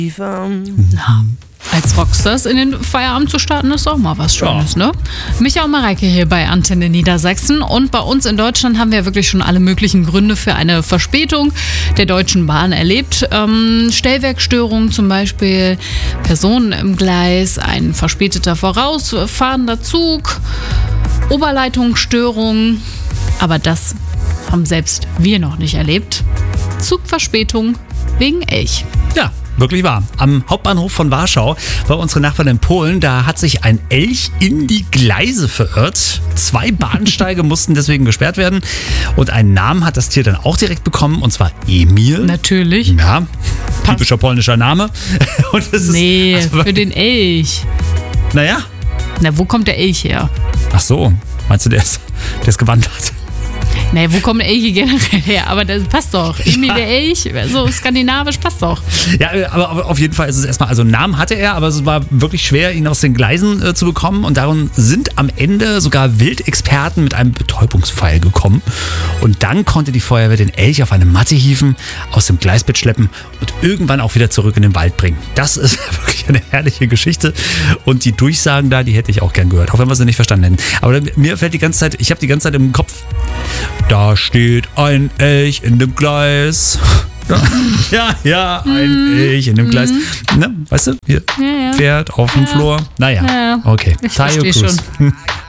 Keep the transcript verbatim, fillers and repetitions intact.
Na, als Rockstars in den Feierabend zu starten, ist auch mal was Schönes, ja. Ne? Micha und Mareike hier bei Antenne Niedersachsen. Und bei uns in Deutschland haben wir wirklich schon alle möglichen Gründe für eine Verspätung der Deutschen Bahn erlebt. Ähm, Stellwerkstörungen zum Beispiel, Personen im Gleis, ein verspäteter vorausfahrender Zug, Oberleitungsstörungen. Aber das haben selbst wir noch nicht erlebt. Zugverspätung wegen Elch. Ja, wirklich wahr. Am Hauptbahnhof von Warschau, bei unseren Nachbarn in Polen, da hat sich ein Elch in die Gleise verirrt. Zwei Bahnsteige mussten deswegen gesperrt werden. Und einen Namen hat das Tier dann auch direkt bekommen, und zwar Emil. Natürlich. Ja, typischer polnischer Name. Und das ist, nee, also, für den Elch. Naja. Na, wo kommt der Elch her? Ach so, meinst du, der ist, der ist gewandert? Naja, wo kommen Elche generell her? Aber das passt doch. Emil ja. Der Elch, so skandinavisch passt doch. Ja, aber auf jeden Fall ist es erstmal, also einen Namen hatte er, aber es war wirklich schwer, ihn aus den Gleisen äh, zu bekommen. Und darum sind am Ende sogar Wildexperten mit einem Betäubungspfeil gekommen. Und dann konnte die Feuerwehr den Elch auf eine Matte hieven, aus dem Gleisbett schleppen und irgendwann auch wieder zurück in den Wald bringen. Das ist wirklich eine herrliche Geschichte. Und die Durchsagen da, die hätte ich auch gern gehört, auch wenn wir sie nicht verstanden hätten. Aber mir fällt die ganze Zeit, ich habe die ganze Zeit im Kopf, da steht ein Elch in dem Gleis. Ja, ja, ein Elch in dem Gleis. Ne, weißt du, hier, ja, ja. Pferd auf dem ja. Flur. Naja, ja, ja. okay. Ich verstehe schon.